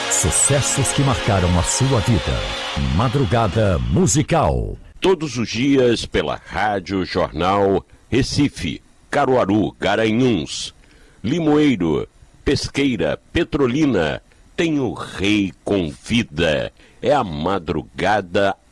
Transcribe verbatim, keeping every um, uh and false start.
Sucessos que marcaram a sua vida. Madrugada Musical. Todos os dias pela Rádio Jornal Recife, Caruaru, Garanhuns, Limoeiro, Pesqueira, Petrolina. Tem o Rei Convida. É a madrugada